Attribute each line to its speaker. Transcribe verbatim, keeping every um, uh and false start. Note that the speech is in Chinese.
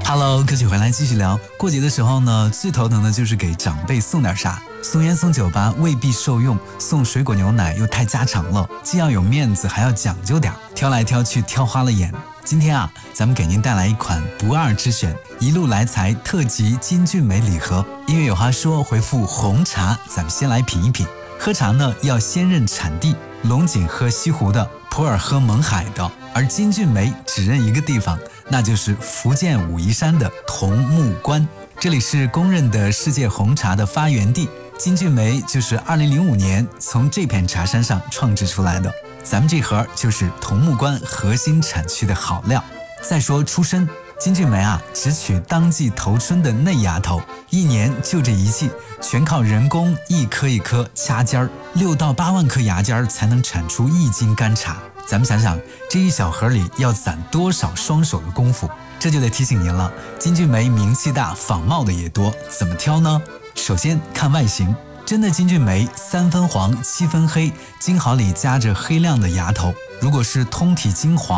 Speaker 1: Hello， 歌曲回来继续聊。过节的时候呢，最头疼的就是给长辈送点啥，送烟送酒吧未必受用，送水果牛奶又太家常了，既要有面子还要讲究点，挑来挑去挑花了眼。今天啊，咱们给您带来一款不二之选，一路来财特级金骏眉礼盒。音乐有话说，回复红茶，咱们先来品一品。喝茶呢，要先认产地，龙井喝西湖的，普洱喝勐海的，而金骏眉只认一个地方，那就是福建武夷山的桐木关。这里是公认的世界红茶的发源地，金骏眉就是二零零五年从这片茶山上创制出来的。咱们这盒就是桐木关核心产区的好料。再说出身，金骏眉啊，只取当季头春的嫩芽头，一年就这一季，全靠人工一颗一颗掐尖儿，六到八万颗芽尖才能产出一斤干茶。咱们想想，这一小盒里要攒多少双手的功夫？这就得提醒您了，金骏眉名气大，仿冒的也多，怎么挑呢？首先看外形，真的金骏眉三分黄七分黑，金毫里夹着黑亮的芽头，如果是通体金黄